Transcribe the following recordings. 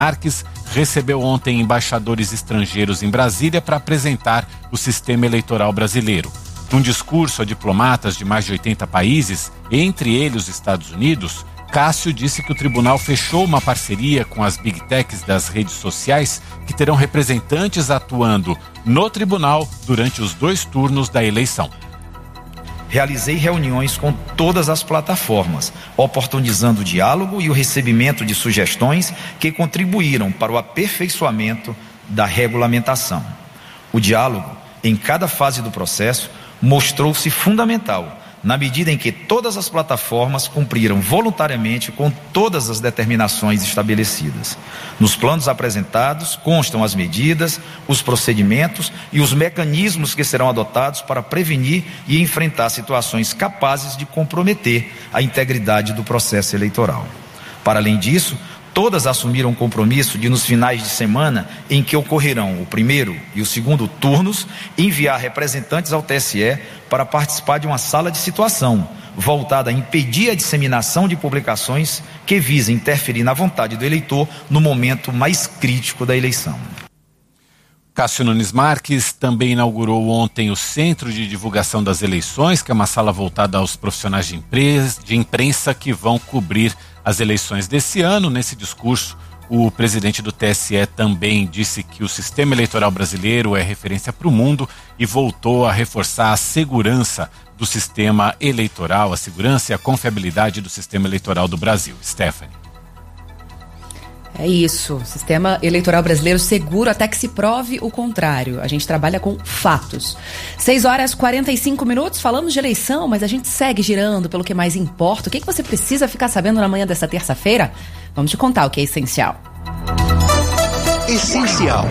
Marques recebeu ontem embaixadores estrangeiros em Brasília para apresentar o sistema eleitoral brasileiro. Num discurso a diplomatas de mais de 80 países, entre eles os Estados Unidos, Cássio disse que o tribunal fechou uma parceria com as Big Techs das redes sociais que terão representantes atuando no tribunal durante os 2 turnos da eleição. Realizei reuniões com todas as plataformas, oportunizando o diálogo e o recebimento de sugestões que contribuíram para o aperfeiçoamento da regulamentação. O diálogo, em cada fase do processo, mostrou-se fundamental, na medida em que todas as plataformas cumpriram voluntariamente com todas as determinações estabelecidas. Nos planos apresentados constam as medidas, os procedimentos e os mecanismos que serão adotados para prevenir e enfrentar situações capazes de comprometer a integridade do processo eleitoral. Para além disso, todas assumiram o compromisso de, nos finais de semana em que ocorrerão o primeiro e o segundo turnos, enviar representantes ao TSE para participar de uma sala de situação, voltada a impedir a disseminação de publicações que visem interferir na vontade do eleitor no momento mais crítico da eleição. Cássio Nunes Marques também inaugurou ontem o Centro de Divulgação das Eleições, que é uma sala voltada aos profissionais de imprensa que vão cobrir as eleições desse ano. Nesse discurso, o presidente do TSE também disse que o sistema eleitoral brasileiro é referência para o mundo e voltou a reforçar a segurança do sistema eleitoral, a segurança e a confiabilidade do sistema eleitoral do Brasil. Stephanie. É isso, sistema eleitoral brasileiro seguro até que se prove o contrário. A gente trabalha com fatos. 6h45, falamos de eleição, mas a gente segue girando pelo que mais importa. O que você precisa ficar sabendo na manhã desta terça-feira? Vamos te contar o que é essencial. Essencial.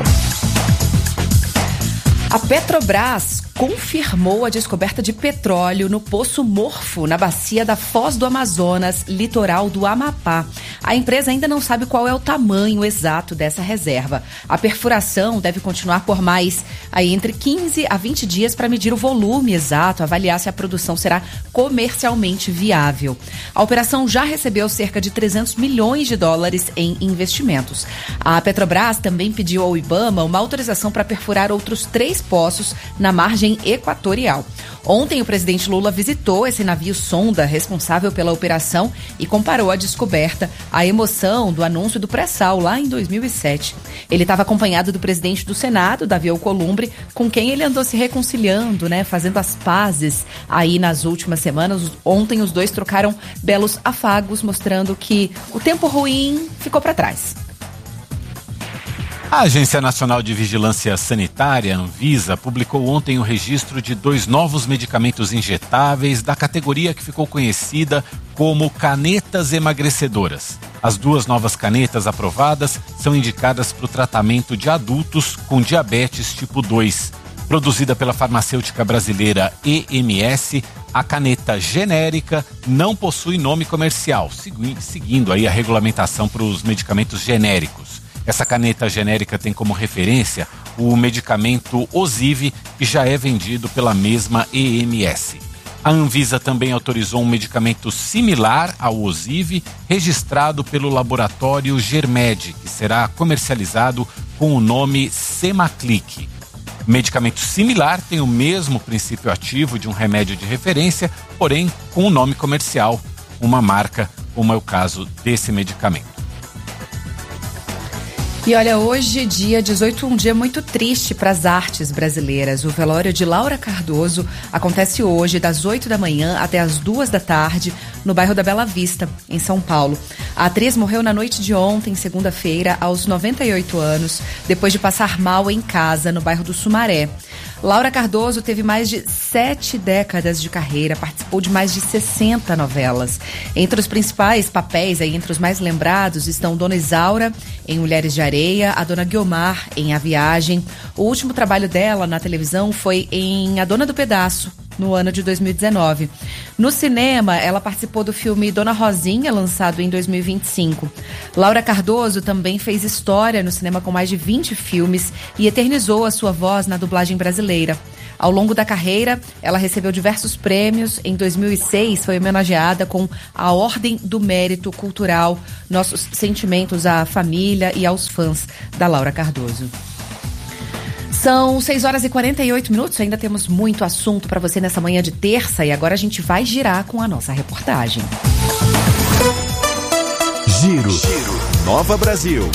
A Petrobras confirmou a descoberta de petróleo no Poço Morfo, na bacia da Foz do Amazonas, litoral do Amapá. A empresa ainda não sabe qual é o tamanho exato dessa reserva. A perfuração deve continuar por mais entre 15 a 20 dias para medir o volume exato, avaliar se a produção será comercialmente viável. A operação já recebeu cerca de 300 milhões de dólares em investimentos. A Petrobras também pediu ao IBAMA uma autorização para perfurar outros 3 poços na margem equatorial. Ontem, o presidente Lula visitou esse navio sonda responsável pela operação e comparou a descoberta à emoção do anúncio do pré-sal lá em 2007. Ele estava acompanhado do presidente do Senado, Davi Alcolumbre, com quem ele andou se reconciliando, fazendo as pazes aí nas últimas semanas. Ontem, os dois trocaram belos afagos, mostrando que o tempo ruim ficou para trás. A Agência Nacional de Vigilância Sanitária, Anvisa, publicou ontem o registro de 2 novos medicamentos injetáveis da categoria que ficou conhecida como canetas emagrecedoras. As 2 novas canetas aprovadas são indicadas para o tratamento de adultos com diabetes tipo 2. Produzida pela farmacêutica brasileira EMS, a caneta genérica não possui nome comercial, seguindo aí a regulamentação para os medicamentos genéricos. Essa caneta genérica tem como referência o medicamento Osive, que já é vendido pela mesma EMS. A Anvisa também autorizou um medicamento similar ao Osive, registrado pelo laboratório Germed, que será comercializado com o nome Semaclic. Medicamento similar tem o mesmo princípio ativo de um remédio de referência, porém com o nome comercial, uma marca, como é o caso desse medicamento. E olha, hoje, dia 18, um dia muito triste para as artes brasileiras. O velório de Laura Cardoso acontece hoje, das 8 da manhã até as 2 da tarde, no bairro da Bela Vista, em São Paulo. A atriz morreu na noite de ontem, segunda-feira, aos 98 anos, depois de passar mal em casa, no bairro do Sumaré. Laura Cardoso teve mais de 7 décadas de carreira, participou de mais de 60 novelas. Entre os principais papéis, entre os mais lembrados, estão Dona Isaura, em Mulheres de Areia, a Dona Guiomar, em A Viagem. O último trabalho dela na televisão foi em A Dona do Pedaço, no ano de 2019. No cinema, ela participou do filme Dona Rosinha, lançado em 2025. Laura Cardoso também fez história no cinema com mais de 20 filmes e eternizou a sua voz na dublagem brasileira. Ao longo da carreira, ela recebeu diversos prêmios. Em 2006, foi homenageada com a Ordem do Mérito Cultural. Nossos sentimentos à família e aos fãs da Laura Cardoso. São 6h48, ainda temos muito assunto para você nessa manhã de terça e agora a gente vai girar com a nossa reportagem. Giro Nova Brasil.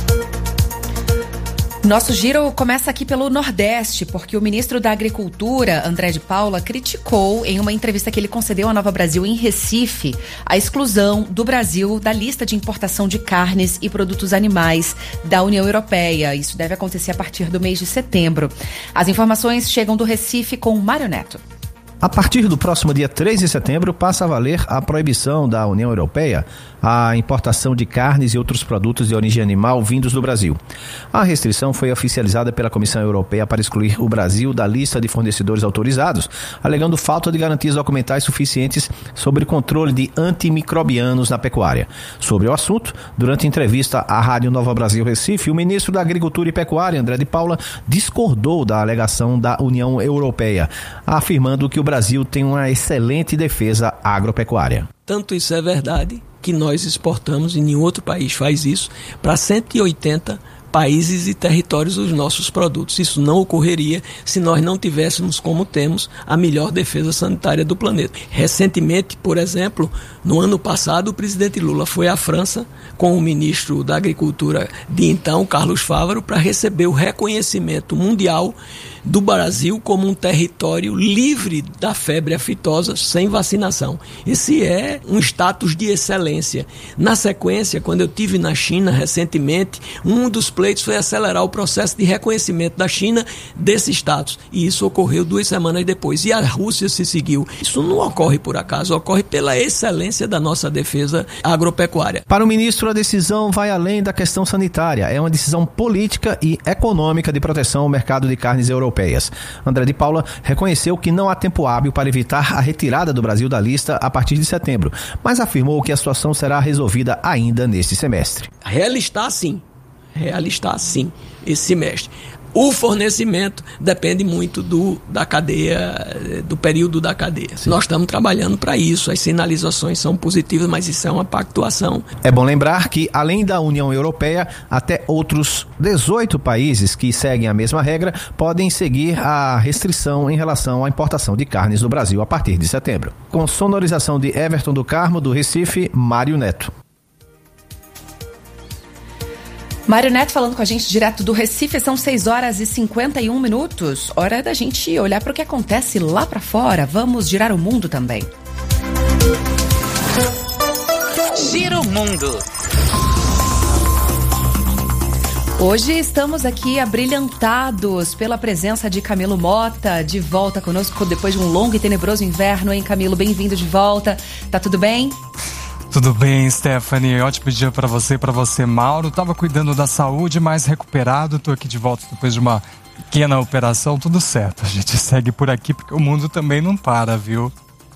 Nosso giro começa aqui pelo Nordeste, porque o ministro da Agricultura, André de Paula, criticou em uma entrevista que ele concedeu à Nova Brasil em Recife a exclusão do Brasil da lista de importação de carnes e produtos animais da União Europeia. Isso deve acontecer a partir do mês de setembro. As informações chegam do Recife com Mário Neto. A partir do próximo dia 3 de setembro, passa a valer a proibição da União Europeia à importação de carnes e outros produtos de origem animal vindos do Brasil. A restrição foi oficializada pela Comissão Europeia para excluir o Brasil da lista de fornecedores autorizados, alegando falta de garantias documentais suficientes sobre o controle de antimicrobianos na pecuária. Sobre o assunto, durante entrevista à Rádio Nova Brasil Recife, o ministro da Agricultura e Pecuária, André de Paula, discordou da alegação da União Europeia, afirmando que o Brasil tem uma excelente defesa agropecuária. Tanto isso é verdade que nós exportamos, e nenhum outro país faz isso, para 180 países e territórios os nossos produtos. Isso não ocorreria se nós não tivéssemos, como temos, a melhor defesa sanitária do planeta. Recentemente, por exemplo, no ano passado, o presidente Lula foi à França com o ministro da Agricultura de então, Carlos Fávaro, para receber o reconhecimento mundial do Brasil como um território livre da febre aftosa sem vacinação. Esse é um status de excelência. Na sequência, quando eu estive na China recentemente, um dos pleitos foi acelerar o processo de reconhecimento da China desse status. E isso ocorreu 2 semanas depois. E a Rússia se seguiu. Isso não ocorre por acaso, ocorre pela excelência da nossa defesa agropecuária. Para o ministro, a decisão vai além da questão sanitária. É uma decisão política e econômica de proteção ao mercado de carnes europeias. André de Paula reconheceu que não há tempo hábil para evitar a retirada do Brasil da lista a partir de setembro, mas afirmou que a situação será resolvida ainda neste semestre. Realistar sim esse semestre. O fornecimento depende muito da cadeia, do período da cadeia. Sim. Nós estamos trabalhando para isso, as sinalizações são positivas, mas isso é uma pactuação. É bom lembrar que, além da União Europeia, até outros 18 países que seguem a mesma regra podem seguir a restrição em relação à importação de carnes do Brasil a partir de setembro. Com sonorização de Everton do Carmo, do Recife, Mário Neto. Mário Neto falando com a gente direto do Recife, são 6h51. Hora da gente olhar para o que acontece lá para fora. Vamos girar o mundo também. Gira o mundo. Hoje estamos aqui abrilhantados pela presença de Camilo Mota, de volta conosco depois de um longo e tenebroso inverno, hein, Camilo? Bem-vindo de volta. Tá tudo bem? Tudo bem, Stephanie? Ótimo dia para você, Mauro. Tava cuidando da saúde, mais recuperado. Tô aqui de volta depois de uma pequena operação. Tudo certo. A gente segue por aqui porque o mundo também não para, viu?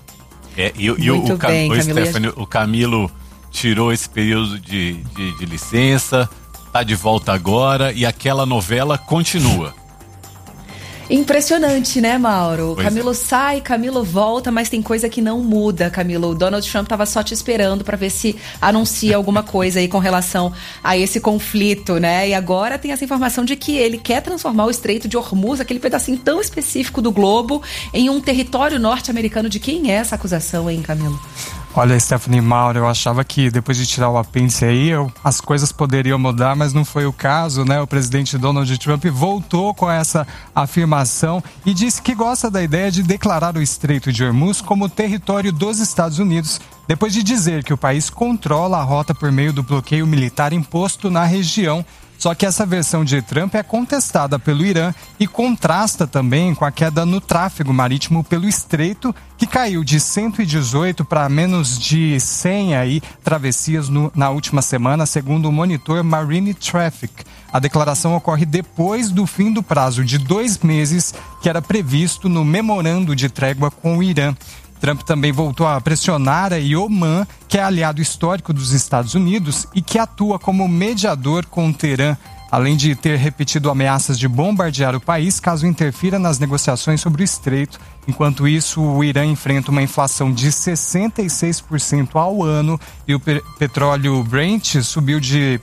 Stephanie, o Camilo tirou esse período de licença, tá de volta agora e aquela novela continua. Impressionante, né, Mauro? Camilo sai, Camilo volta, mas tem coisa que não muda, Camilo. O Donald Trump estava só te esperando para ver se anuncia alguma coisa aí com relação a esse conflito, né? E agora tem essa informação de que ele quer transformar o Estreito de Hormuz, aquele pedacinho tão específico do globo, em um território norte-americano. De quem é essa acusação, hein, Camilo? Olha, Stephanie, Mauro, eu achava que depois de tirar o apêndice aí, as coisas poderiam mudar, mas não foi o caso, né? O presidente Donald Trump voltou com essa afirmação e disse que gosta da ideia de declarar o Estreito de Hormuz como território dos Estados Unidos, depois de dizer que o país controla a rota por meio do bloqueio militar imposto na região. Só que essa versão de Trump é contestada pelo Irã e contrasta também com a queda no tráfego marítimo pelo Estreito, que caiu de 118 para menos de 100 travessias na última semana, segundo o monitor Marine Traffic. A declaração ocorre depois do fim do prazo de 2 meses que era previsto no memorando de trégua com o Irã. Trump também voltou a pressionar a Oman, que é aliado histórico dos Estados Unidos e que atua como mediador com o Teherã além de ter repetido ameaças de bombardear o país caso interfira nas negociações sobre o estreito. Enquanto isso, o Irã enfrenta uma inflação de 66% ao ano e o petróleo Brent subiu de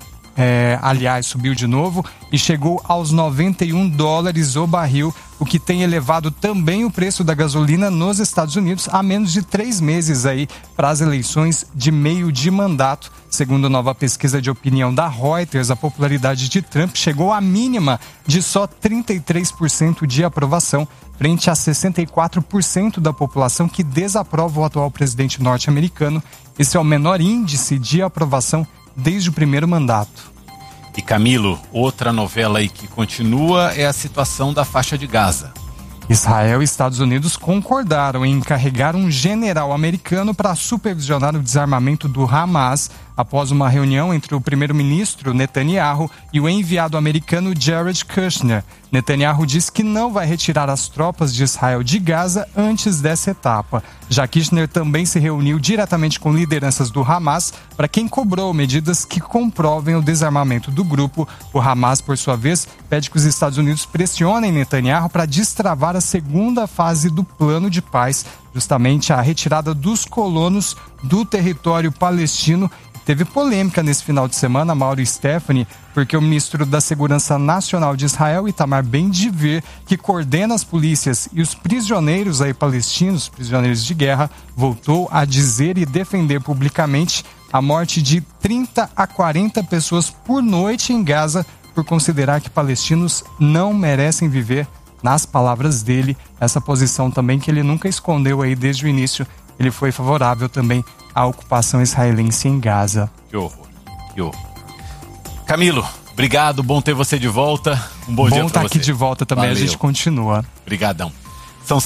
novo e chegou aos $91 o barril, o que tem elevado também o preço da gasolina nos Estados Unidos há menos de 3 meses aí para as eleições de meio de mandato. Segundo nova pesquisa de opinião da Reuters, a popularidade de Trump chegou à mínima de só 33% de aprovação, frente a 64% da população que desaprova o atual presidente norte-americano. Esse é o menor índice de aprovação desde o primeiro mandato. E Camilo, outra novela aí que continua é a situação da faixa de Gaza. Israel e Estados Unidos concordaram em encarregar um general americano para supervisionar o desarmamento do Hamas após uma reunião entre o primeiro-ministro Netanyahu e o enviado americano Jared Kushner. Netanyahu disse que não vai retirar as tropas de Israel de Gaza antes dessa etapa. Já Kushner também se reuniu diretamente com lideranças do Hamas, para quem cobrou medidas que comprovem o desarmamento do grupo. O Hamas, por sua vez, pede que os Estados Unidos pressionem Netanyahu para destravar a segunda fase do plano de paz, justamente a retirada dos colonos do território palestino. Teve polêmica nesse final de semana, Mauro e Stephanie, porque o ministro da Segurança Nacional de Israel, Itamar Ben-Gvir, que coordena as polícias e os prisioneiros aí palestinos, prisioneiros de guerra, voltou a dizer e defender publicamente a morte de 30 a 40 pessoas por noite em Gaza, por considerar que palestinos não merecem viver. Nas palavras dele, essa posição também que ele nunca escondeu aí desde o início, ele foi favorável também à ocupação israelense em Gaza. Que horror, que horror. Camilo, obrigado, bom ter você de volta. Um bom dia pra você. Bom estar aqui de volta também. Valeu. A gente continua. Obrigadão. São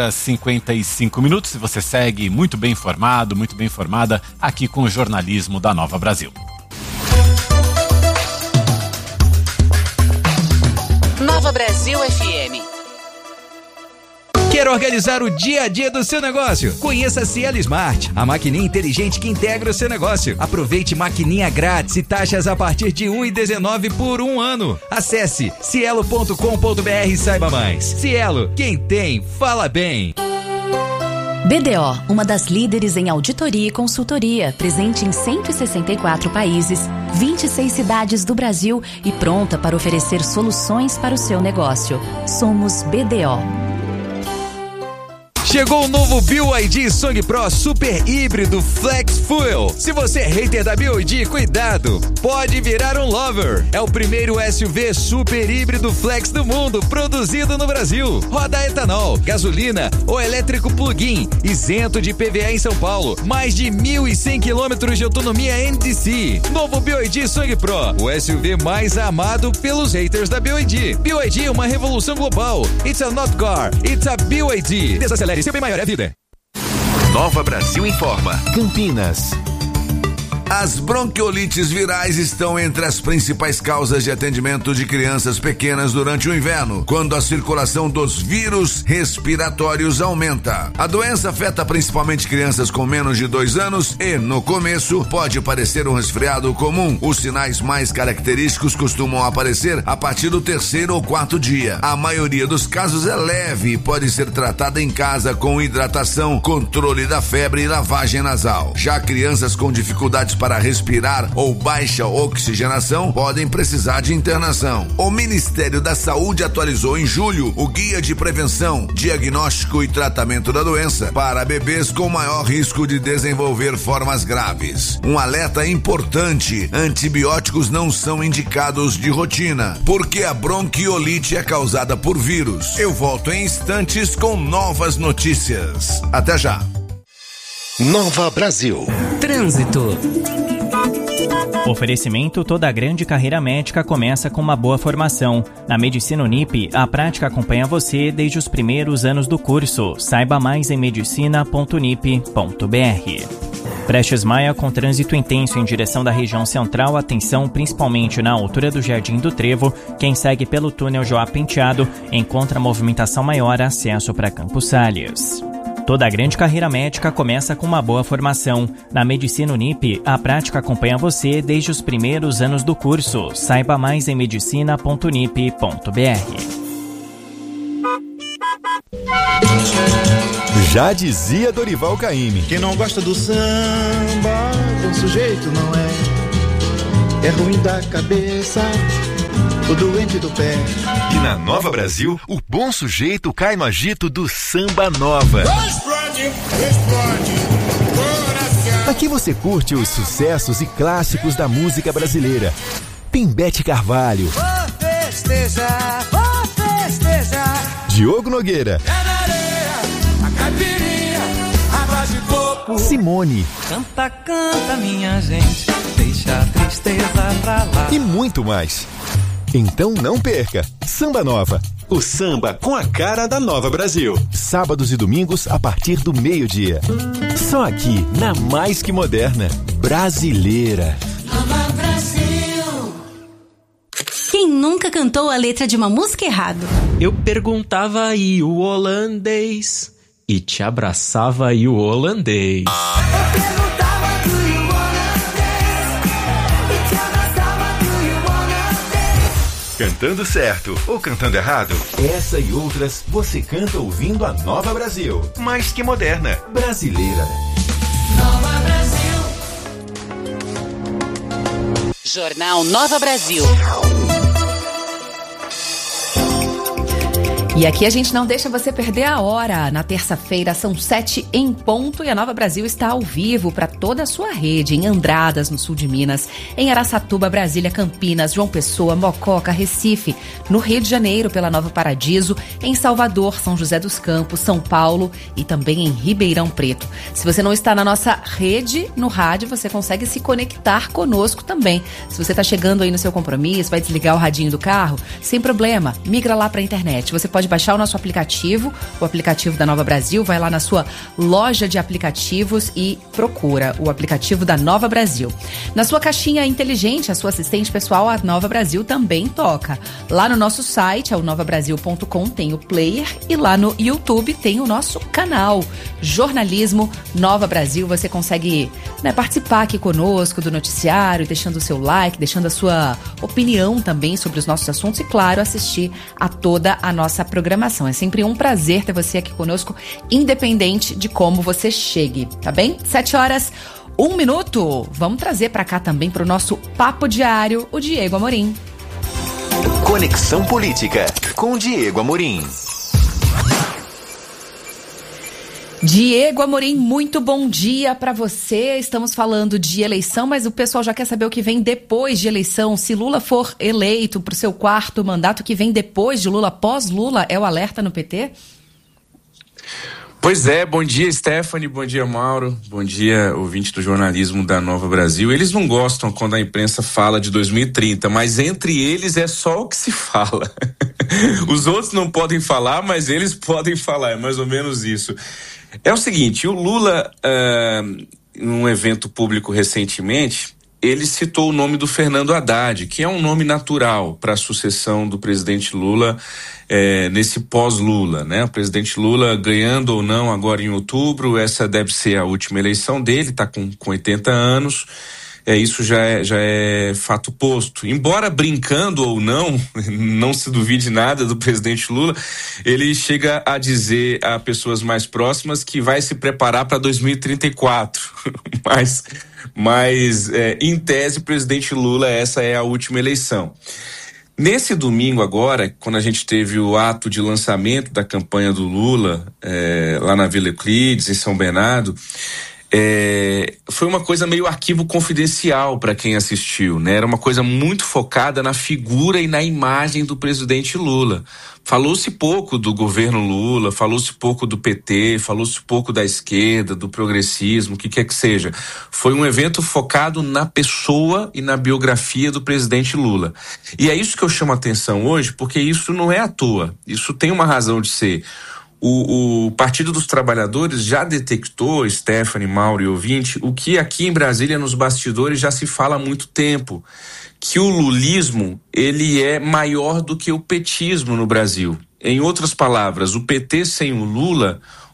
6h55 e você segue muito bem informado, muito bem informada aqui com o jornalismo da Nova Brasil. Nova Brasil FM. Quer organizar o dia a dia do seu negócio? Conheça a Cielo Smart, a maquininha inteligente que integra o seu negócio. Aproveite maquininha grátis e taxas a partir de R$ 1,19 por 1 ano. Acesse cielo.com.br e saiba mais. Cielo, quem tem, fala bem. BDO, uma das líderes em auditoria e consultoria, presente em 164 países, 26 cidades do Brasil e pronta para oferecer soluções para o seu negócio. Somos BDO. Chegou o novo BYD Song Pro Super Híbrido Flex Fuel. Se você é hater da BYD, cuidado, pode virar um lover. É o primeiro SUV super híbrido flex do mundo, produzido no Brasil. Roda etanol, gasolina ou elétrico plug-in, isento de IPVA em São Paulo. Mais de 1.100 quilômetros de autonomia NDC. Novo BYD Song Pro, o SUV mais amado pelos haters da BYD. BYD é uma revolução global. It's a not car, it's a BYD. Desacelere, seu bem maior é a vida. Nova Brasil informa. Campinas. As bronquiolites virais estão entre as principais causas de atendimento de crianças pequenas durante o inverno, quando a circulação dos vírus respiratórios aumenta. A doença afeta principalmente crianças com menos de 2 anos e, no começo, pode parecer um resfriado comum. Os sinais mais característicos costumam aparecer a partir do 3º ou 4º dia. A maioria dos casos é leve e pode ser tratada em casa com hidratação, controle da febre e lavagem nasal. Já crianças com dificuldades para respirar ou baixa oxigenação podem precisar de internação. O Ministério da Saúde atualizou em julho o Guia de Prevenção, Diagnóstico e Tratamento da Doença para bebês com maior risco de desenvolver formas graves. Um alerta importante: antibióticos não são indicados de rotina, porque a bronquiolite é causada por vírus. Eu volto em instantes com novas notícias. Até já. Nova Brasil. Trânsito. Oferecimento: toda grande carreira médica começa com uma boa formação. Na Medicina Unip, a prática acompanha você desde os primeiros anos do curso. Saiba mais em medicina.unip.br. Prestes Maia, com trânsito intenso em direção da região central, atenção principalmente na altura do Jardim do Trevo. Quem segue pelo túnel Joá Penteado encontra movimentação maior, acesso para Campos Salles. Toda a grande carreira médica começa com uma boa formação. Na Medicina Unip, a prática acompanha você desde os primeiros anos do curso. Saiba mais em medicina.unip.br. Já dizia Dorival Caymmi: quem não gosta do samba, bom sujeito não é. É ruim da cabeça, o doente do pé. E na Nova Brasil, o bom sujeito cai no agito do Samba Nova. Aqui você curte os sucessos e clássicos da música brasileira. Tem Bete Carvalho, vou festejar, Diogo Nogueira, a caipirinha, água de coco. Simone, Canta, canta minha gente, deixa a tristeza pra lá. E muito mais. Então não perca, Samba Nova, o samba com a cara da Nova Brasil. Sábados e domingos a partir do meio-dia. Só aqui, na Mais Que Moderna, brasileira. Nova Brasil. Quem nunca cantou a letra de uma música errado? Eu perguntava aí o holandês e te abraçava aí o holandês. Cantando certo ou cantando errado? Essa e outras você canta ouvindo a Nova Brasil. Mais Que Moderna, brasileira. Nova Brasil. Jornal Nova Brasil. E aqui a gente não deixa você perder a hora. Na terça-feira são 7 em ponto e a Nova Brasil está ao vivo para toda a sua rede, em Andradas, no sul de Minas, em Araçatuba, Brasília, Campinas, João Pessoa, Mococa, Recife, no Rio de Janeiro pela Nova Paradiso, em Salvador, São José dos Campos, São Paulo e também em Ribeirão Preto. Se você não está na nossa rede, no rádio, você consegue se conectar conosco também. Se você está chegando aí no seu compromisso, vai desligar o radinho do carro, sem problema, migra lá para a internet. Você pode baixar o nosso aplicativo, o aplicativo da Nova Brasil, vai lá na sua loja de aplicativos e procura o aplicativo da Nova Brasil. Na sua caixinha inteligente, a sua assistente pessoal, a Nova Brasil também toca. Lá no nosso site, é o novabrasil.com, tem o player e lá no YouTube tem o nosso canal Jornalismo Nova Brasil. Você consegue, participar aqui conosco do noticiário, deixando o seu like, deixando a sua opinião também sobre os nossos assuntos e, claro, assistir a toda a nossa programação. É sempre um prazer ter você aqui conosco, independente de como você chegue, tá bem? 7h01. Vamos trazer para cá também para o nosso Papo Diário o Diego Amorim. Conexão Política com Diego Amorim. Diego Amorim, muito bom dia para você. Estamos falando de eleição, mas o pessoal já quer saber o que vem depois de eleição. Se Lula for eleito para o seu 4º mandato, o que vem depois de Lula, pós-Lula, é o alerta no PT? Pois é, bom dia Stephanie, bom dia Mauro, bom dia ouvinte do jornalismo da Nova Brasil. Eles não gostam quando a imprensa fala de 2030, mas entre eles é só o que se fala. Os outros não podem falar, mas eles podem falar, é mais ou menos isso. É o seguinte, o Lula, num evento público recentemente, ele citou o nome do Fernando Haddad, que é um nome natural para a sucessão do presidente Lula nesse pós-Lula, né? O presidente Lula ganhando ou não agora em outubro, essa deve ser a última eleição dele, está com 80 anos. Isso já é fato posto. Embora brincando ou não se duvide nada do presidente Lula, ele chega a dizer a pessoas mais próximas que vai se preparar para 2034. Mas em tese, o presidente Lula, essa é a última eleição. Nesse domingo agora, quando a gente teve o ato de lançamento da campanha do Lula, lá na Vila Euclides, em São Bernardo, foi uma coisa meio arquivo confidencial para quem assistiu, né? Era uma coisa muito focada na figura e na imagem do presidente Lula. Falou-se pouco do governo Lula, falou-se pouco do PT, falou-se pouco da esquerda, do progressismo, o que quer que seja. Foi um evento focado na pessoa e na biografia do presidente Lula. E é isso que eu chamo a atenção hoje, porque isso não é à toa, isso tem uma razão de ser. O Partido dos Trabalhadores já detectou, Stephanie, Mauro e ouvinte, o que aqui em Brasília, nos bastidores, já se fala há muito tempo, que o lulismo, ele é maior do que o petismo no Brasil. Em outras palavras, o PT sem o Lula,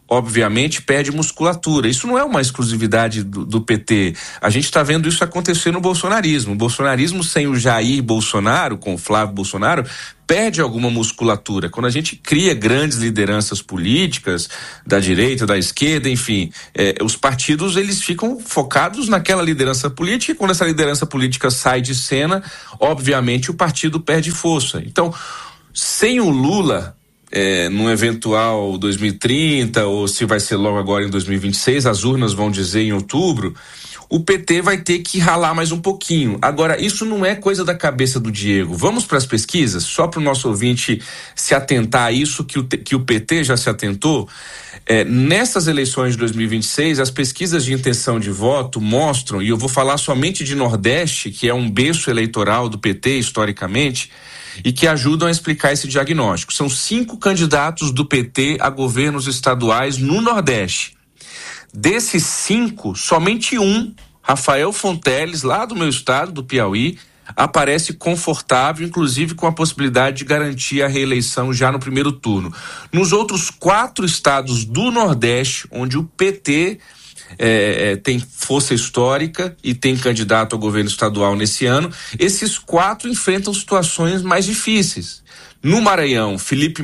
obviamente perde musculatura. Isso não é uma exclusividade do PT. A gente está vendo isso acontecer no bolsonarismo. O bolsonarismo sem o Jair Bolsonaro, com o Flávio Bolsonaro, perde alguma musculatura. Quando a gente cria grandes lideranças políticas, da direita, da esquerda, enfim, os partidos, eles ficam focados naquela liderança política, e quando essa liderança política sai de cena, obviamente o partido perde força. Então, sem o Lula, num eventual 2030, ou se vai ser logo agora em 2026, as urnas vão dizer em outubro, o PT vai ter que ralar mais um pouquinho. Agora, isso não é coisa da cabeça do Diego. Vamos para as pesquisas, só para o nosso ouvinte se atentar a isso que o PT já se atentou. Nessas eleições de 2026, as pesquisas de intenção de voto mostram, e eu vou falar somente de Nordeste, que é um berço eleitoral do PT historicamente, e que ajudam a explicar esse diagnóstico. São 5 candidatos do PT a governos estaduais no Nordeste. Desses 5, somente um, Rafael Fonteles, lá do meu estado, do Piauí, aparece confortável, inclusive com a possibilidade de garantir a reeleição já no primeiro turno. Nos outros 4 estados do Nordeste, onde o PT tem força histórica e tem candidato ao governo estadual nesse ano, esses 4 enfrentam situações mais difíceis. No Maranhão, Felipe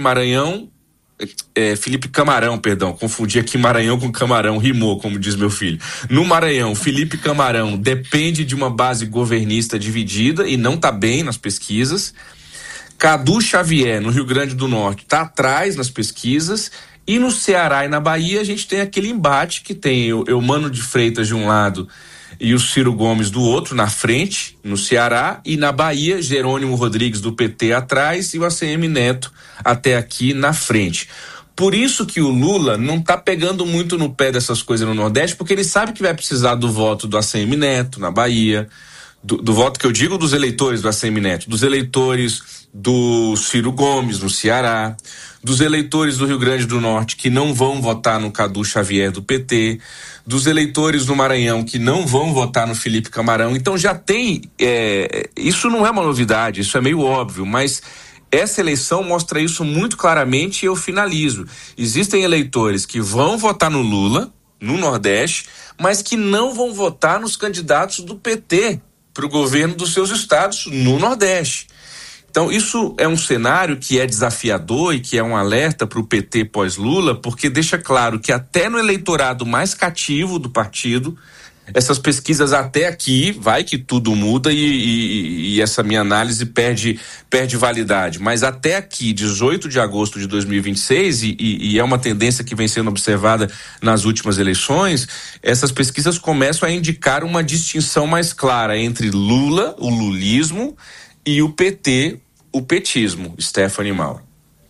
Camarão, confundi aqui Maranhão com Camarão, rimou, como diz meu filho. No Maranhão, Felipe Camarão depende de uma base governista dividida e não está bem nas pesquisas. Cadu Xavier, no Rio Grande do Norte, está atrás nas pesquisas. E no Ceará e na Bahia a gente tem aquele embate que tem o Eumano de Freitas de um lado e o Ciro Gomes do outro, na frente, no Ceará, e na Bahia, Jerônimo Rodrigues do PT atrás e o ACM Neto até aqui na frente. Por isso que o Lula não está pegando muito no pé dessas coisas no Nordeste, porque ele sabe que vai precisar do voto do ACM Neto na Bahia, do voto que eu digo dos eleitores do ACM Neto, dos eleitores do Ciro Gomes no Ceará, dos eleitores do Rio Grande do Norte que não vão votar no Cadu Xavier do PT, dos eleitores do Maranhão que não vão votar no Felipe Camarão. Então já tem, isso não é uma novidade, isso é meio óbvio, mas essa eleição mostra isso muito claramente e eu finalizo. Existem eleitores que vão votar no Lula, no Nordeste, mas que não vão votar nos candidatos do PT para o governo dos seus estados no Nordeste. Então, isso é um cenário que é desafiador e que é um alerta para o PT pós-Lula, porque deixa claro que até no eleitorado mais cativo do partido, essas pesquisas até aqui, vai que tudo muda e essa minha análise perde validade, mas até aqui, 18 de agosto de 2026, e é uma tendência que vem sendo observada nas últimas eleições, essas pesquisas começam a indicar uma distinção mais clara entre Lula, o lulismo, e o PT, o petismo, Stephanie Mauro.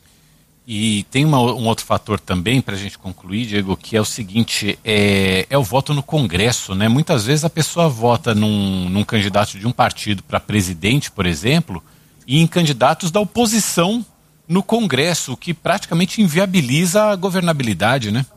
E tem um outro fator também para a gente concluir, Diego, que é o seguinte, é o voto no Congresso, né? Muitas vezes a pessoa vota num candidato de um partido para presidente, por exemplo, e em candidatos da oposição no Congresso, o que praticamente inviabiliza a governabilidade, né?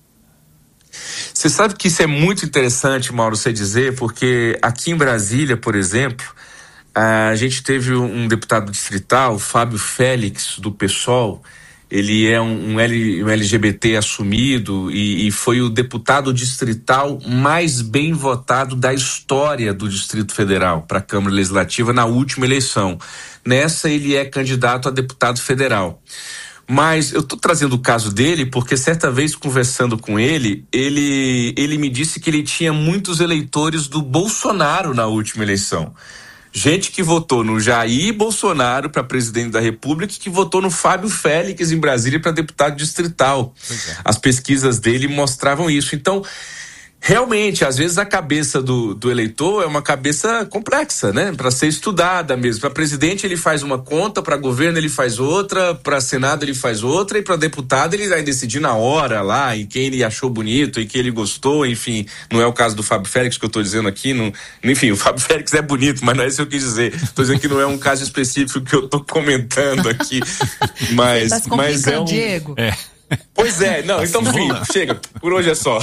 Você sabe que isso é muito interessante, Mauro, você dizer, porque aqui em Brasília, por exemplo, a gente teve um deputado distrital, Fábio Félix, do PSOL. Ele é um LGBT assumido e foi o deputado distrital mais bem votado da história do Distrito Federal para a Câmara Legislativa na última eleição. Nessa, ele é candidato a deputado federal. Mas eu estou trazendo o caso dele porque certa vez conversando com ele me disse que ele tinha muitos eleitores do Bolsonaro na última eleição. Gente que votou no Jair Bolsonaro para presidente da República e que votou no Fábio Félix em Brasília para deputado distrital. As pesquisas dele mostravam isso. Então, realmente, às vezes a cabeça do eleitor é uma cabeça complexa, né? Para ser estudada mesmo. Para presidente ele faz uma conta, para governo ele faz outra, para Senado ele faz outra e para deputado ele vai decidir na hora lá em quem ele achou bonito e quem ele gostou, enfim. Não é o caso do Fábio Félix que eu estou dizendo aqui, enfim, o Fábio Félix é bonito, mas não é isso que eu quis dizer. Estou dizendo que não é um caso específico que eu estou comentando aqui, mas é um... Diego. Pois é, não, então enfim, chega, por hoje é só.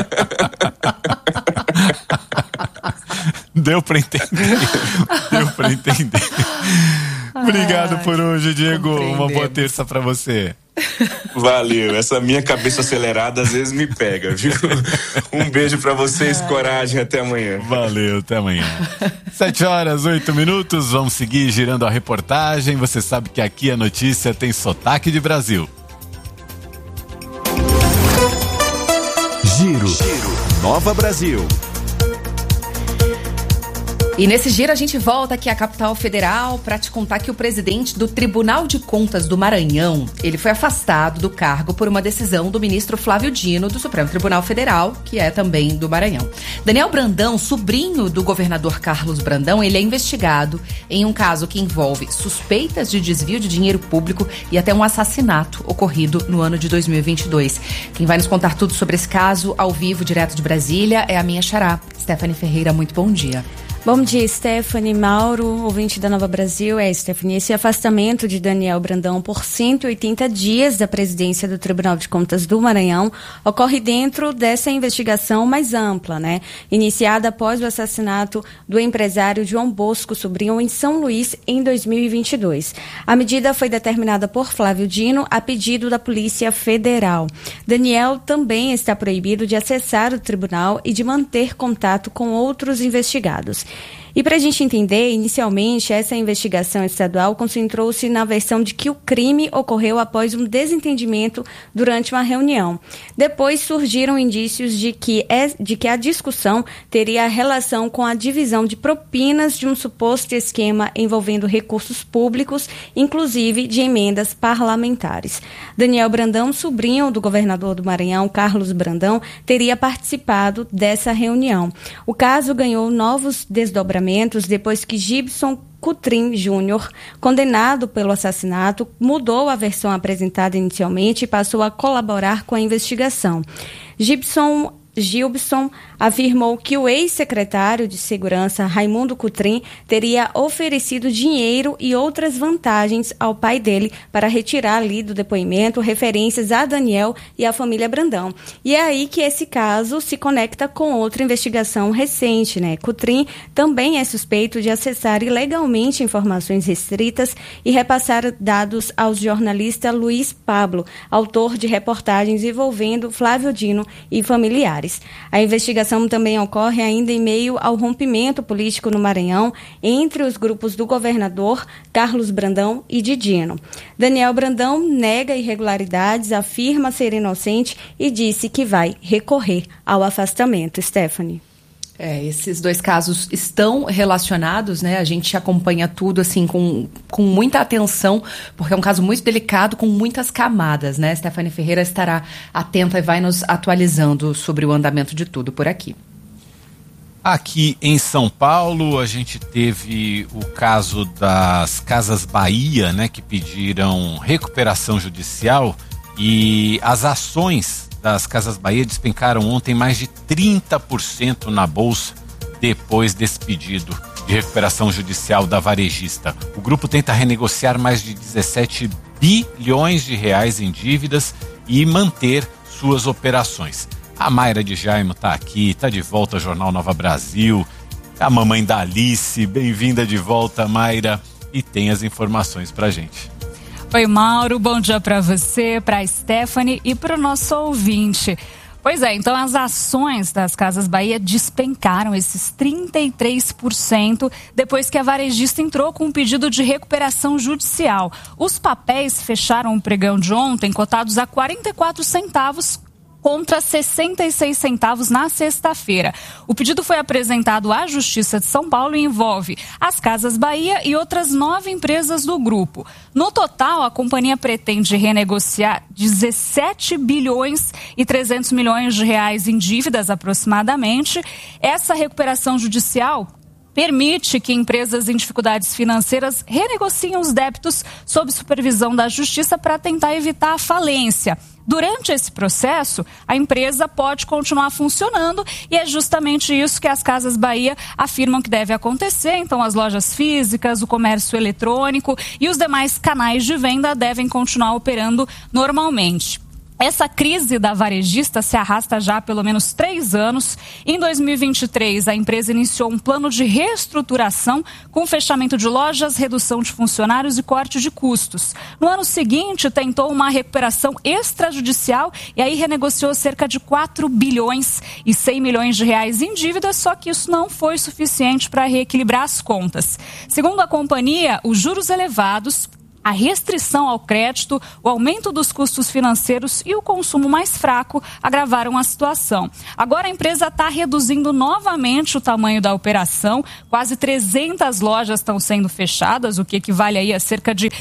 Deu pra entender. Obrigado por hoje, Diego. Uma boa terça pra você. Valeu, essa minha cabeça acelerada às vezes me pega, viu? Um beijo pra vocês, coragem, até amanhã. Valeu, até amanhã. 7h08, vamos seguir girando a reportagem. Você sabe que aqui a notícia tem sotaque de Brasil. Giro. Nova Brasil. E nesse giro a gente volta aqui à capital federal para te contar que o presidente do Tribunal de Contas do Maranhão, ele foi afastado do cargo por uma decisão do ministro Flávio Dino do Supremo Tribunal Federal, que é também do Maranhão. Daniel Brandão, sobrinho do governador Carlos Brandão, ele é investigado em um caso que envolve suspeitas de desvio de dinheiro público e até um assassinato ocorrido no ano de 2022. Quem vai nos contar tudo sobre esse caso ao vivo, direto de Brasília, é a minha xará, Stephanie Ferreira. Muito bom dia. Bom dia, Stephanie, Mauro, ouvinte da Nova Brasil. Stephanie, esse afastamento de Daniel Brandão por 180 dias da presidência do Tribunal de Contas do Maranhão ocorre dentro dessa investigação mais ampla, né? Iniciada após o assassinato do empresário João Bosco Sobrinho em São Luís em 2022. A medida foi determinada por Flávio Dino a pedido da Polícia Federal. Daniel também está proibido de acessar o tribunal e de manter contato com outros investigados. E para a gente entender, inicialmente, essa investigação estadual concentrou-se na versão de que o crime ocorreu após um desentendimento durante uma reunião. Depois surgiram indícios de que a discussão teria relação com a divisão de propinas de um suposto esquema envolvendo recursos públicos, inclusive de emendas parlamentares. Daniel Brandão, sobrinho do governador do Maranhão, Carlos Brandão, teria participado dessa reunião. O caso ganhou novos desdobramentos depois que Gibson Cutrim Júnior, condenado pelo assassinato, mudou a versão apresentada inicialmente e passou a colaborar com a investigação. Gilson afirmou que o ex-secretário de Segurança, Raimundo Cutrim, teria oferecido dinheiro e outras vantagens ao pai dele para retirar ali do depoimento referências a Daniel e à família Brandão. E é aí que esse caso se conecta com outra investigação recente, né? Cutrim também é suspeito de acessar ilegalmente informações restritas e repassar dados ao jornalista Luiz Pablo, autor de reportagens envolvendo Flávio Dino e familiares. A investigação também ocorre ainda em meio ao rompimento político no Maranhão entre os grupos do governador Carlos Brandão e de Dino. Daniel Brandão nega irregularidades, afirma ser inocente e disse que vai recorrer ao afastamento. Stephanie. Esses dois casos estão relacionados, né? A gente acompanha tudo assim com muita atenção, porque é um caso muito delicado, com muitas camadas, né? Stephanie Ferreira estará atenta e vai nos atualizando sobre o andamento de tudo por aqui. Aqui em São Paulo, a gente teve o caso das Casas Bahia, né? Que pediram recuperação judicial e as ações das Casas Bahia despencaram ontem mais de 30% na bolsa depois desse pedido de recuperação judicial da varejista. O grupo tenta renegociar mais de 17 bilhões de reais em dívidas e manter suas operações. A Mayra de Jaimo está aqui, está de volta ao Jornal Nova Brasil, a mamãe da Alice, bem-vinda de volta, Mayra, e tem as informações pra gente. Oi, Mauro, bom dia para você, para a Stephanie e para o nosso ouvinte. Pois é, então as ações das Casas Bahia despencaram esses 33% depois que a varejista entrou com um pedido de recuperação judicial. Os papéis fecharam o pregão de ontem cotados a 44 centavos contra 66 centavos na sexta-feira. O pedido foi apresentado à Justiça de São Paulo e envolve as Casas Bahia e outras 9 empresas do grupo. No total, a companhia pretende renegociar 17 bilhões e 300 milhões de reais em dívidas aproximadamente. Essa recuperação judicial permite que empresas em dificuldades financeiras renegociem os débitos sob supervisão da Justiça para tentar evitar a falência. Durante esse processo, a empresa pode continuar funcionando e é justamente isso que as Casas Bahia afirmam que deve acontecer. Então, as lojas físicas, o comércio eletrônico e os demais canais de venda devem continuar operando normalmente. Essa crise da varejista se arrasta já há pelo menos 3 anos. Em 2023, a empresa iniciou um plano de reestruturação com fechamento de lojas, redução de funcionários e corte de custos. No ano seguinte, tentou uma recuperação extrajudicial e aí renegociou cerca de 4 bilhões e 100 milhões de reais em dívidas, só que isso não foi suficiente para reequilibrar as contas. Segundo a companhia, os juros elevados, a restrição ao crédito, o aumento dos custos financeiros e o consumo mais fraco agravaram a situação. Agora a empresa está reduzindo novamente o tamanho da operação. Quase 300 lojas estão sendo fechadas, o que equivale aí a cerca de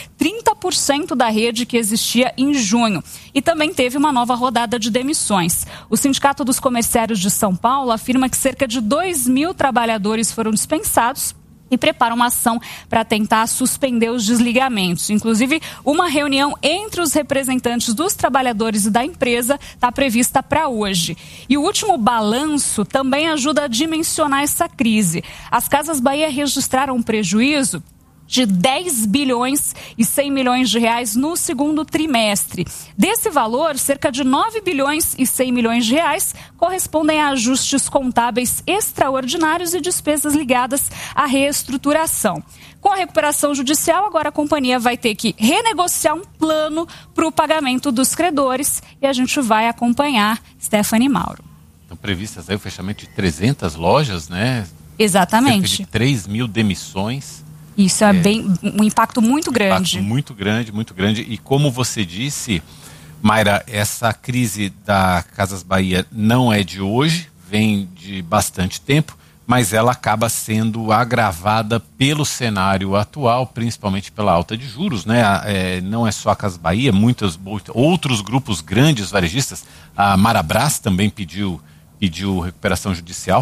30% da rede que existia em junho. E também teve uma nova rodada de demissões. O Sindicato dos Comerciários de São Paulo afirma que cerca de 2.000 trabalhadores foram dispensados e prepara uma ação para tentar suspender os desligamentos. Inclusive, uma reunião entre os representantes dos trabalhadores e da empresa está prevista para hoje. E o último balanço também ajuda a dimensionar essa crise. As Casas Bahia registraram um prejuízo de 10 bilhões e 100 milhões de reais no segundo trimestre. Desse valor, cerca de 9 bilhões e 100 milhões de reais correspondem a ajustes contábeis extraordinários e despesas ligadas à reestruturação. Com a recuperação judicial, agora a companhia vai ter que renegociar um plano para o pagamento dos credores e a gente vai acompanhar. Stephanie Mauro. Estão previstas aí o fechamento de 300 lojas, né? Exatamente. Cerca de 3.000 demissões. Isso é um impacto muito grande. Muito grande, muito grande. E como você disse, Mayra, essa crise da Casas Bahia não é de hoje, vem de bastante tempo, mas ela acaba sendo agravada pelo cenário atual, principalmente pela alta de juros, né? Não é só a Casas Bahia, muitos outros grupos grandes varejistas, a Marabras também pediu recuperação judicial.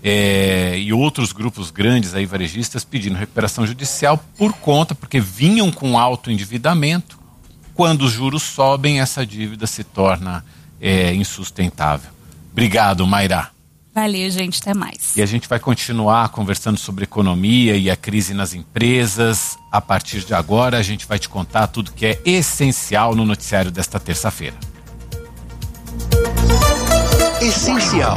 E outros grupos grandes aí varejistas pedindo recuperação judicial porque vinham com alto endividamento. Quando os juros sobem, essa dívida se torna insustentável. Obrigado, Mayra. Valeu, gente, até mais. E a gente vai continuar conversando sobre economia e a crise nas empresas. A partir de agora, a gente vai te contar tudo que é essencial no noticiário desta terça-feira. Essencial.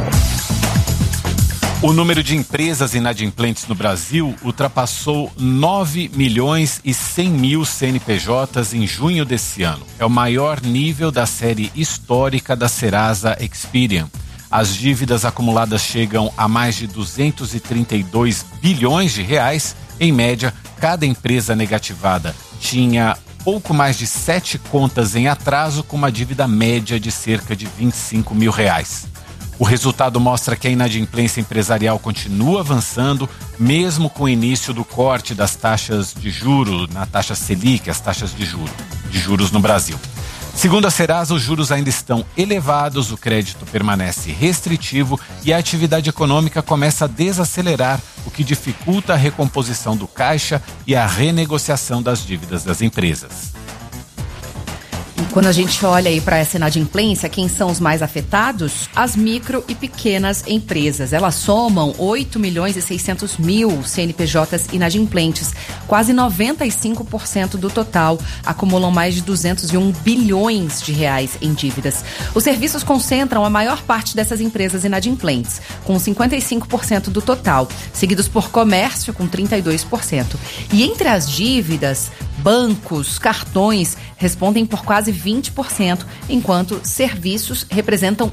O número de empresas inadimplentes no Brasil ultrapassou 9 milhões e 100 mil CNPJs em junho desse ano. É o maior nível da série histórica da Serasa Experian. As dívidas acumuladas chegam a mais de 232 bilhões de reais. Em média, cada empresa negativada tinha pouco mais de 7 contas em atraso, com uma dívida média de cerca de 25 mil reais. O resultado mostra que a inadimplência empresarial continua avançando, mesmo com o início do corte das taxas de juros, na taxa Selic, as taxas de juros no Brasil. Segundo a Serasa, os juros ainda estão elevados, o crédito permanece restritivo e a atividade econômica começa a desacelerar, o que dificulta a recomposição do caixa e a renegociação das dívidas das empresas. Quando a gente olha aí para essa inadimplência, quem são os mais afetados? As micro e pequenas empresas. Elas somam 8 milhões e 600 mil CNPJs inadimplentes. Quase 95% do total acumulam mais de 201 bilhões de reais em dívidas. Os serviços concentram a maior parte dessas empresas inadimplentes, com 55% do total, seguidos por comércio, com 32%. E entre as dívidas, bancos, cartões respondem por quase 20%, enquanto serviços representam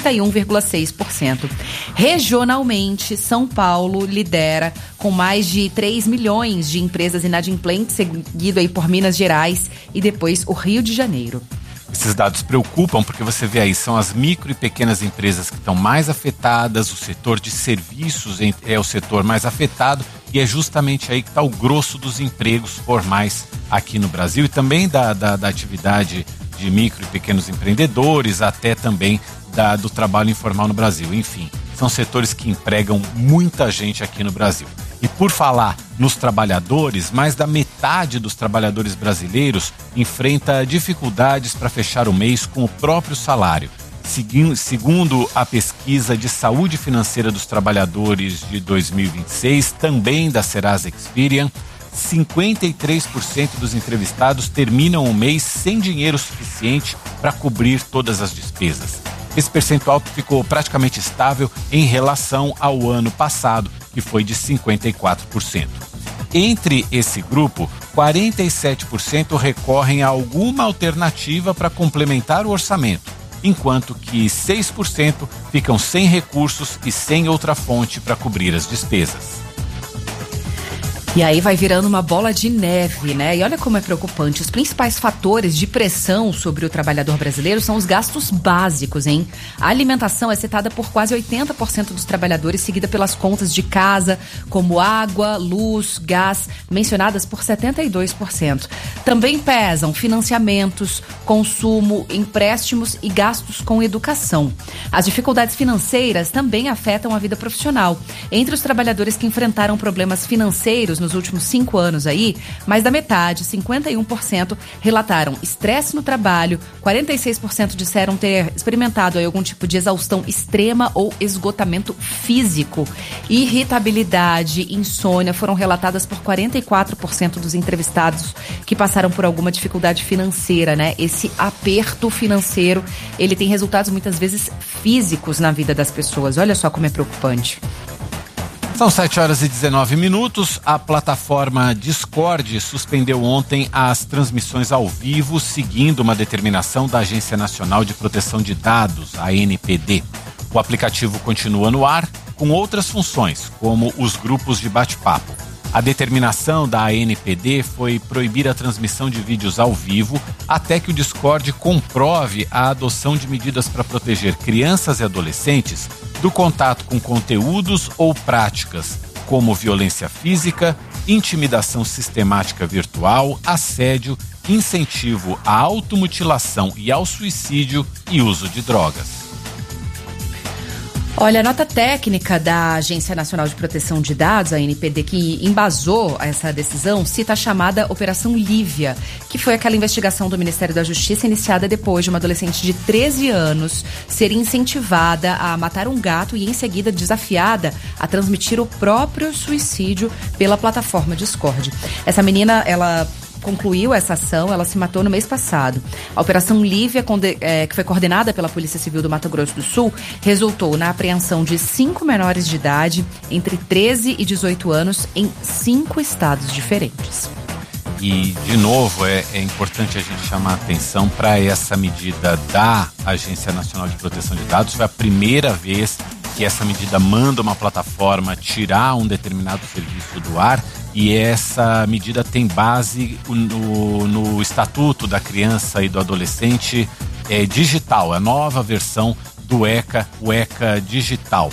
31,6%. Regionalmente, São Paulo lidera com mais de 3 milhões de empresas inadimplentes, seguido aí por Minas Gerais e depois o Rio de Janeiro. Esses dados preocupam porque você vê aí, são as micro e pequenas empresas que estão mais afetadas, o setor de serviços é o setor mais afetado e é justamente aí que está o grosso dos empregos formais aqui no Brasil e também da atividade de micro e pequenos empreendedores, até também do trabalho informal no Brasil. Enfim, são setores que empregam muita gente aqui no Brasil. E por falar nos trabalhadores, mais da metade dos trabalhadores brasileiros enfrenta dificuldades para fechar o mês com o próprio salário. Segundo a pesquisa de saúde financeira dos trabalhadores de 2026, também da Serasa Experian, 53% dos entrevistados terminam o mês sem dinheiro suficiente para cobrir todas as despesas. Esse percentual ficou praticamente estável em relação ao ano passado, que foi de 54%. Entre esse grupo, 47% recorrem a alguma alternativa para complementar o orçamento, enquanto que 6% ficam sem recursos e sem outra fonte para cobrir as despesas. E aí vai virando uma bola de neve, né? E olha como é preocupante. Os principais fatores de pressão sobre o trabalhador brasileiro são os gastos básicos, hein? A alimentação é citada por quase 80% dos trabalhadores, seguida pelas contas de casa, como água, luz, gás, mencionadas por 72%. Também pesam financiamentos, consumo, empréstimos e gastos com educação. As dificuldades financeiras também afetam a vida profissional. Entre os trabalhadores que enfrentaram problemas financeiros nos últimos 5 anos aí, mais da metade, 51%, relataram estresse no trabalho, 46% disseram ter experimentado aí algum tipo de exaustão extrema ou esgotamento físico. Irritabilidade, insônia foram relatadas por 44% dos entrevistados que passaram por alguma dificuldade financeira, né? Esse aperto financeiro, ele tem resultados muitas vezes físicos na vida das pessoas. Olha só como é preocupante. São 7h19. A plataforma Discord suspendeu ontem as transmissões ao vivo, seguindo uma determinação da Agência Nacional de Proteção de Dados, a ANPD. O aplicativo continua no ar, com outras funções, como os grupos de bate-papo. A determinação da ANPD foi proibir a transmissão de vídeos ao vivo até que o Discord comprove a adoção de medidas para proteger crianças e adolescentes do contato com conteúdos ou práticas como violência física, intimidação sistemática virtual, assédio, incentivo à automutilação e ao suicídio e uso de drogas. Olha, a nota técnica da Agência Nacional de Proteção de Dados, a ANPD, que embasou essa decisão, cita a chamada Operação Lívia, que foi aquela investigação do Ministério da Justiça iniciada depois de uma adolescente de 13 anos ser incentivada a matar um gato e em seguida desafiada a transmitir o próprio suicídio pela plataforma Discord. Essa menina, ela concluiu essa ação, ela se matou no mês passado. A Operação Lívia, que foi coordenada pela Polícia Civil do Mato Grosso do Sul, resultou na apreensão de 5 menores de idade, entre 13 e 18 anos, em 5 estados diferentes. E, de novo, é importante a gente chamar a atenção para essa medida da Agência Nacional de Proteção de Dados. Foi a primeira vez que essa medida manda uma plataforma tirar um determinado serviço do ar, e essa medida tem base no Estatuto da Criança e do Adolescente digital, a nova versão do ECA, o ECA digital.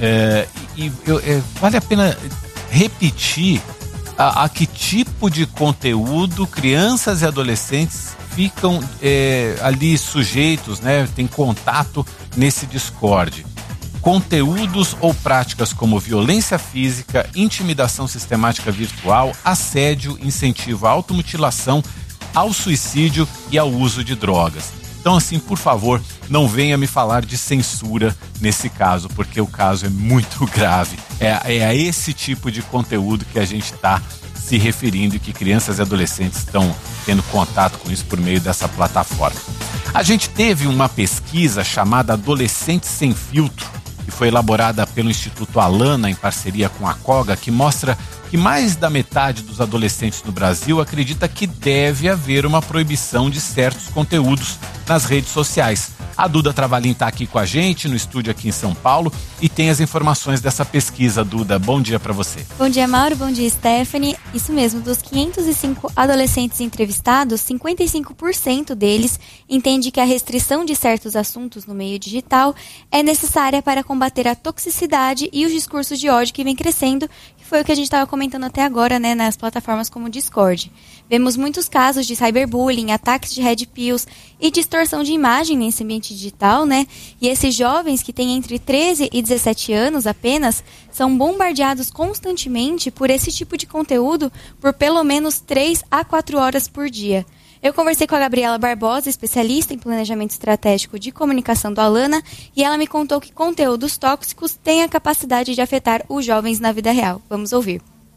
Vale a pena repetir a que tipo de conteúdo crianças e adolescentes ficam ali sujeitos, né? Tem contato nesse Discord. Conteúdos ou práticas como violência física, intimidação sistemática virtual, assédio, incentivo à automutilação, ao suicídio e ao uso de drogas. Então, assim, por favor, não venha me falar de censura nesse caso, porque o caso é muito grave. É a esse tipo de conteúdo que a gente está se referindo e que crianças e adolescentes estão tendo contato com isso por meio dessa plataforma. A gente teve uma pesquisa chamada Adolescentes Sem Filtro, que foi elaborada pelo Instituto Alana em parceria com a COGA, que mostra que mais da metade dos adolescentes no Brasil acredita que deve haver uma proibição de certos conteúdos nas redes sociais. A Duda Travalim está aqui com a gente no estúdio aqui em São Paulo e tem as informações dessa pesquisa. Duda, bom dia para você. Bom dia, Mauro, bom dia, Stephanie. Isso mesmo, dos 505 adolescentes entrevistados, 55% deles entende que a restrição de certos assuntos no meio digital é necessária para combater a toxicidade e os discursos de ódio que vem crescendo, que foi o que a gente estava comentando até agora, né, nas plataformas como o Discord. Vemos muitos casos de cyberbullying, ataques de red pills e distorção de imagem nesse ambiente digital, né? E esses jovens que têm entre 13 e 17 anos apenas são bombardeados constantemente por esse tipo de conteúdo por pelo menos 3 a 4 horas por dia. Eu conversei com a Gabriela Barbosa, especialista em planejamento estratégico de comunicação do Alana, e ela me contou que conteúdos tóxicos têm a capacidade de afetar os jovens na vida real. Vamos ouvir.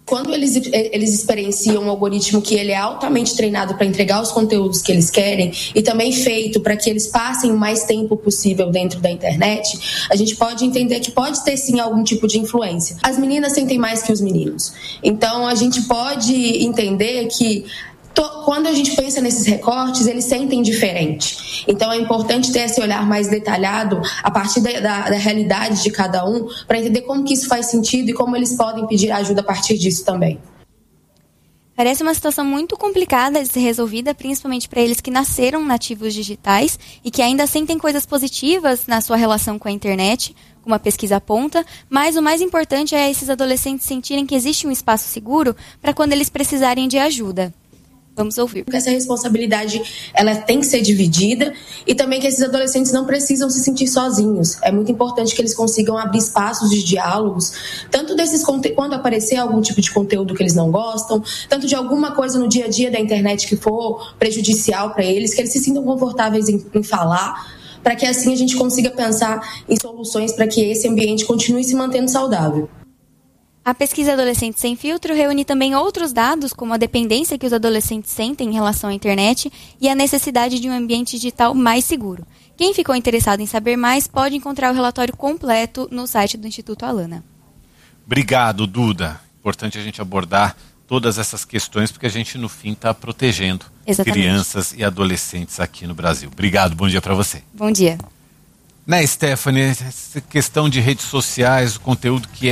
Quando eles experienciam um algoritmo que ele é altamente treinado para entregar os conteúdos que eles querem e também feito para que eles passem o mais tempo possível dentro da internet, a gente pode entender que pode ter sim algum tipo de influência. As meninas sentem mais que os meninos. Então a gente pode entender que quando a gente pensa nesses recortes, eles sentem diferente. Então é importante ter esse olhar mais detalhado a partir da realidade de cada um, para entender como que isso faz sentido e como eles podem pedir ajuda a partir disso também. Parece uma situação muito complicada de ser resolvida, principalmente para eles que nasceram nativos digitais e que ainda sentem coisas positivas na sua relação com a internet, como a pesquisa aponta, mas o mais importante é esses adolescentes sentirem que existe um espaço seguro para quando eles precisarem de ajuda. Vamos ouvir. Essa responsabilidade ela tem que ser dividida e também que esses adolescentes não precisam se sentir sozinhos. É muito importante que eles consigam abrir espaços de diálogos, tanto quando aparecer algum tipo de conteúdo que eles não gostam, tanto de alguma coisa no dia a dia da internet que for prejudicial para eles, que eles se sintam confortáveis em falar, para que assim a gente consiga pensar em soluções para que esse ambiente continue se mantendo saudável. A pesquisa Adolescentes Sem Filtro reúne também outros dados, como a dependência que os adolescentes sentem em relação à internet e a necessidade de um ambiente digital mais seguro. Quem ficou interessado em saber mais pode encontrar o relatório completo no site do Instituto Alana. Obrigado, Duda. Importante a gente abordar todas essas questões, porque a gente, no fim, está protegendo crianças e adolescentes aqui no Brasil. Obrigado, bom dia para você. Bom dia. Né, Stephanie, essa questão de redes sociais, o conteúdo que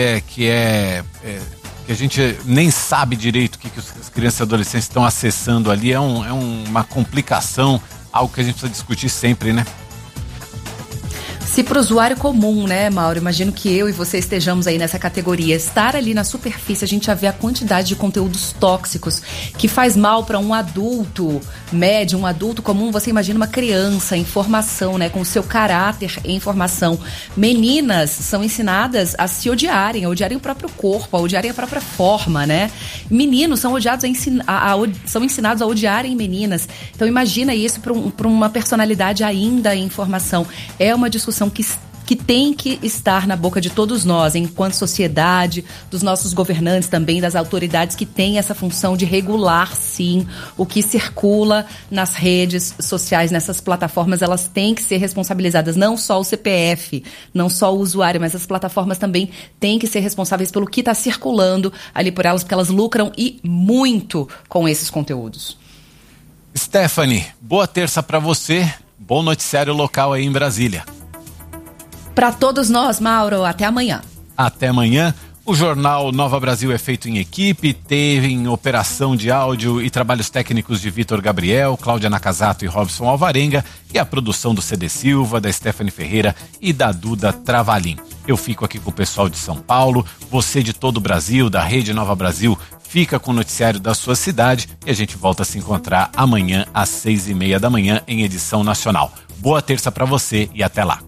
a gente nem sabe direito o que as crianças e adolescentes estão acessando ali, é uma complicação, algo que a gente precisa discutir sempre, né? Se para o usuário comum, né, Mauro, imagino que eu e você estejamos aí nessa categoria, estar ali na superfície, a gente já vê a quantidade de conteúdos tóxicos que faz mal para um adulto médio, um adulto comum. Você imagina uma criança em formação, né, com o seu caráter em formação. Meninas são ensinadas a se odiarem, a odiarem o próprio corpo, a odiarem a própria forma, né? Meninos são são ensinados a odiarem meninas. Então imagina isso para uma personalidade ainda em formação. É uma discussão que tem que estar na boca de todos nós, enquanto sociedade, dos nossos governantes também, das autoridades que têm essa função de regular, sim, o que circula nas redes sociais, nessas plataformas. Elas têm que ser responsabilizadas, não só o CPF, não só o usuário, mas as plataformas também têm que ser responsáveis pelo que está circulando ali por elas, porque elas lucram e muito com esses conteúdos. Stephanie, boa terça para você, bom noticiário local aí em Brasília. Para todos nós, Mauro, até amanhã. Até amanhã. O Jornal Nova Brasil é feito em equipe, teve em operação de áudio e trabalhos técnicos de Vitor Gabriel, Cláudia Nakazato e Robson Alvarenga, e a produção do CD Silva, da Stephanie Ferreira e da Duda Travalim. Eu fico aqui com o pessoal de São Paulo, você de todo o Brasil, da Rede Nova Brasil, fica com o noticiário da sua cidade e a gente volta a se encontrar amanhã às 6:30 da manhã em edição nacional. Boa terça para você e até lá.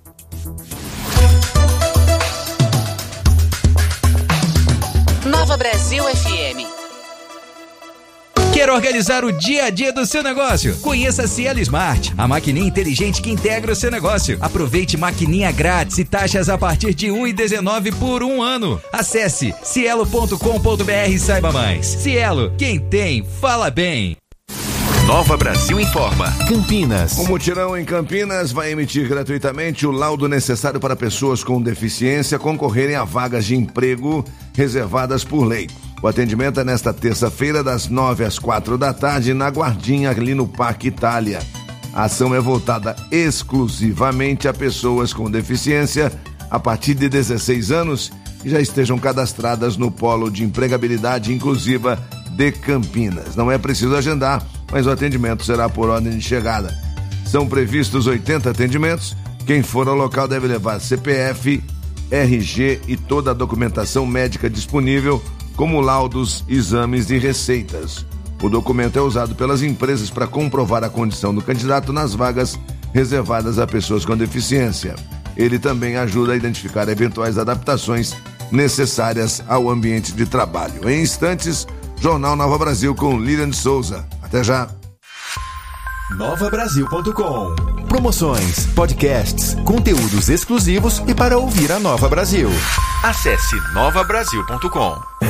Nova Brasil FM. Quer organizar o dia a dia do seu negócio? Conheça a Cielo Smart, a maquininha inteligente que integra o seu negócio. Aproveite maquininha grátis e taxas a partir de R$ 1,19 por um ano. Acesse cielo.com.br e saiba mais. Cielo, quem tem, fala bem. Nova Brasil informa. Campinas. O mutirão em Campinas vai emitir gratuitamente o laudo necessário para pessoas com deficiência concorrerem a vagas de emprego reservadas por lei. O atendimento é nesta terça-feira, das 9 às 4 da tarde, na Guardinha, ali no Parque Itália. A ação é voltada exclusivamente a pessoas com deficiência a partir de 16 anos que já estejam cadastradas no Polo de Empregabilidade Inclusiva de Campinas. Não é preciso agendar, mas o atendimento será por ordem de chegada. São previstos 80 atendimentos. Quem for ao local deve levar CPF, RG e toda a documentação médica disponível, como laudos, exames e receitas. O documento é usado pelas empresas para comprovar a condição do candidato nas vagas reservadas a pessoas com deficiência. Ele também ajuda a identificar eventuais adaptações necessárias ao ambiente de trabalho. Em instantes, Jornal Nova Brasil com Lilian de Souza. Até já. NovaBrasil.com. Promoções, podcasts, conteúdos exclusivos e para ouvir a Nova Brasil. Acesse NovaBrasil.com.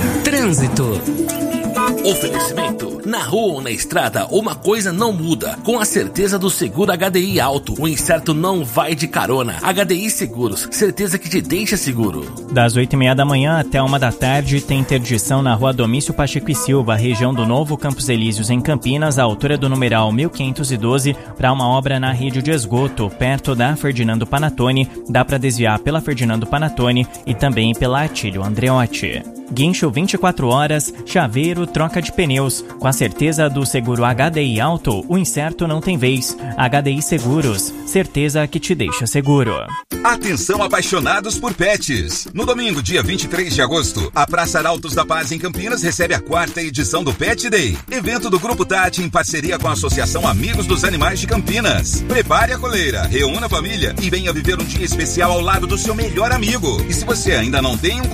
Trânsito. Oferecimento. Na rua ou na estrada, uma coisa não muda. Com a certeza do seguro HDI Auto, o incerto não vai de carona. HDI Seguros, certeza que te deixa seguro. Das 8h30 da manhã até 1 da tarde, tem interdição na rua Domício Pacheco e Silva, região do Novo Campos Elíseos, em Campinas, à altura do numeral 1512, para uma obra na rede de esgoto, perto da Ferdinando Panatoni. Dá para desviar pela Ferdinando Panatoni e também pela Atílio Andreotti. Guincho 24 horas, chaveiro, troca de pneus. Com a certeza do seguro HDI Auto, o incerto não tem vez. HDI Seguros, certeza que te deixa seguro. Atenção apaixonados por pets. No domingo, dia 23 de agosto, a Praça Arautos da Paz em Campinas recebe a 4ª edição do Pet Day. Evento do Grupo Tati em parceria com a Associação Amigos dos Animais de Campinas. Prepare a coleira, reúna a família e venha viver um dia especial ao lado do seu melhor amigo. E se você ainda não tem um